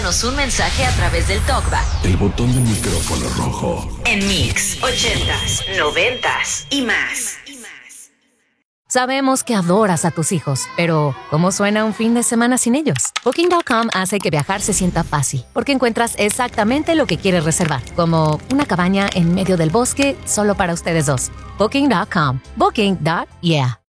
Déjanos un mensaje a través del talkback. El botón del micrófono rojo. En Mix 80s, 90s y más. Sabemos que adoras a tus hijos, pero ¿cómo suena un fin de semana sin ellos? Booking.com hace que viajar se sienta fácil, porque encuentras exactamente lo que quieres reservar, como una cabaña en medio del bosque solo para ustedes dos. Booking.com. Booking.yeah.